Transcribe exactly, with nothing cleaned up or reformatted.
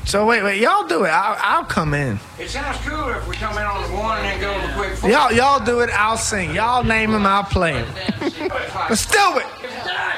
So wait, wait, y'all do it. I'll, I'll come in. It sounds cooler if we come in on the one and then go to the quick four. Y'all, y'all do it. I'll sing. Y'all name them. I'll play them. Let's do it.